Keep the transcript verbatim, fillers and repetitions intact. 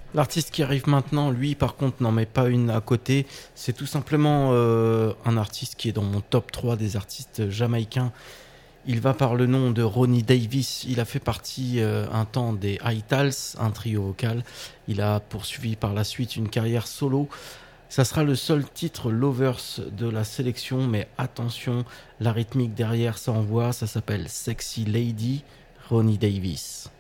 L'artiste qui arrive maintenant, lui, par contre, n'en met pas une à côté. C'est tout simplement euh, un artiste qui est dans mon top trois des artistes jamaïcains. Il va par le nom de Ronnie Davis. Il a fait partie euh, un temps des Itals, un trio vocal. Il a poursuivi par la suite une carrière solo. Ça sera le seul titre Lovers de la sélection, mais attention, la rythmique derrière ça envoie. Ça s'appelle Sexy Lady, Ronnie Davis.